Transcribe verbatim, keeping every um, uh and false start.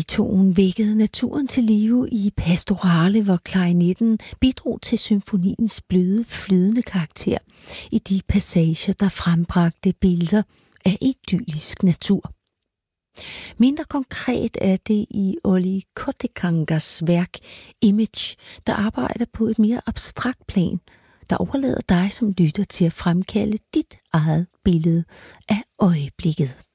Beethoven vækkede naturen til live i Pastorale, hvor klarinetten bidrog til symfoniens bløde, flydende karakter i de passager, der frembragte billeder af idyllisk natur. Mindre konkret er det i Olli Kotikangas værk Image, der arbejder på et mere abstrakt plan, der overlader dig som lytter til at fremkalde dit eget billede af øjeblikket.